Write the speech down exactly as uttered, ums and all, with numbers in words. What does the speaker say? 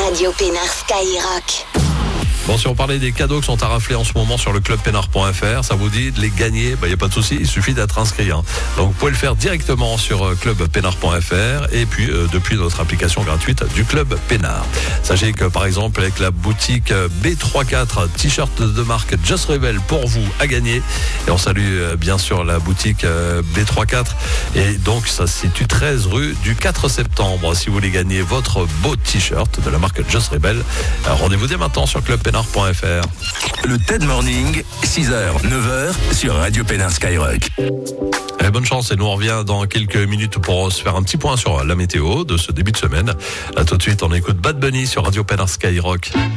Radio Pénard Skyrock. Bon, si on parlait des cadeaux qui sont à rafler en ce moment sur le club pénard point f r, ça vous dit de les gagner, il n'y a pas de souci, il suffit d'être inscrit. Hein. Donc vous pouvez le faire directement sur club pénard point f r et puis euh, depuis notre application gratuite du Club Pénard. Sachez que par exemple avec la boutique B trente-quatre, t-shirt de marque Just Rebel pour vous à gagner. Et on salue euh, bien sûr la boutique euh, B trente-quatre. Et donc ça se situe treize rue du quatre septembre. Si vous voulez gagner votre beau t-shirt de la marque Just Rebel, alors rendez-vous dès maintenant sur club pénard point f r. Le T E D Morning, six heures, neuf heures sur Radio Pénard Skyrock. Et bonne chance, et nous on revient dans quelques minutes pour se faire un petit point sur la météo de ce début de semaine. Là tout de suite on écoute Bad Bunny sur Radio Pénard Skyrock.